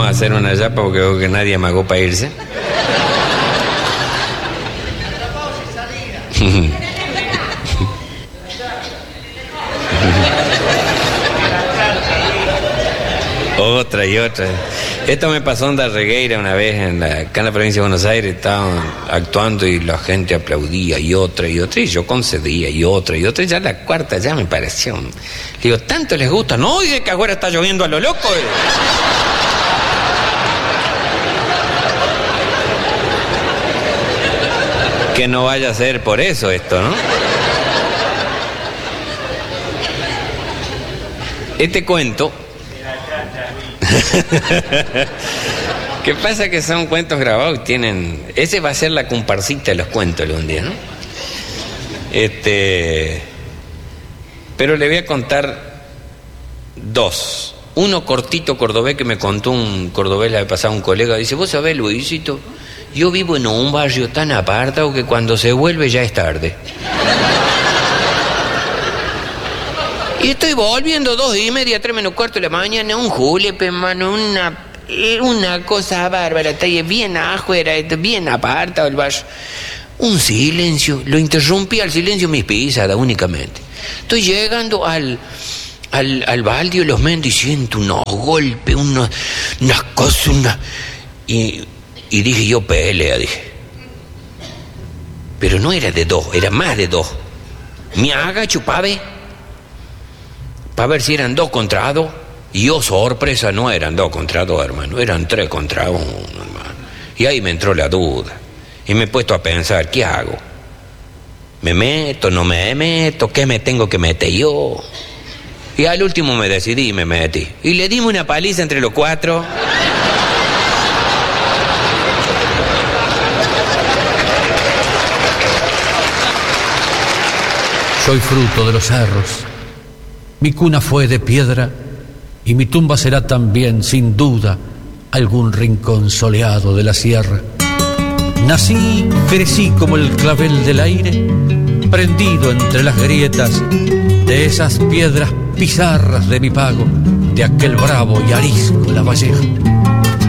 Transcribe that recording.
a hacer una yapa porque veo que nadie amagó para irse. Otra y otra. Esto me pasó en Darregueira una vez, acá en la provincia de Buenos Aires. Estaban actuando y la gente aplaudía, y otra, y yo concedía, y otra, y ya la cuarta ya me pareció. Digo, ¿tanto les gusta? No, oye, que ahora está lloviendo a lo loco. Que no vaya a ser por eso esto, ¿no? Este cuento... ¿Qué pasa? Que son cuentos grabados, tienen... Ese va a ser la comparsita de los cuentos algún día, ¿no? Pero le voy a contar dos. Uno cortito cordobés que me contó un cordobés la vez pasada, un colega. Dice, vos sabés, Luisito, yo vivo en un barrio tan apartado que cuando se vuelve ya es tarde. Y estoy volviendo 2:30, 3 menos cuarto de la mañana, un julepe, hermano, una cosa bárbara, está ahí bien afuera, bien apartado el barrio. Un silencio, lo interrumpí al silencio mis pisadas únicamente. Estoy llegando al baldio de los mendos y siento unos golpes, unas cosas, y dije yo, pelea, dije. Pero no era de dos, era más de dos. Me agacho, pave, para ver si eran 2 contra 2. Y oh, sorpresa, no eran 2 contra 2, hermano, eran 3 contra 1, hermano. Y ahí me entró la duda. Y me he puesto a pensar, ¿qué hago? ¿Me meto, no me meto? ¿Qué me tengo que meter yo? Y al último me decidí y me metí. Y le dimos una paliza entre los 4. Soy fruto de los cerros. Mi cuna fue de piedra y mi tumba será también, sin duda, algún rincón soleado de la sierra. Nací, crecí como el clavel del aire, prendido entre las grietas de esas piedras pizarras de mi pago, de aquel bravo y arisco Lavalleja.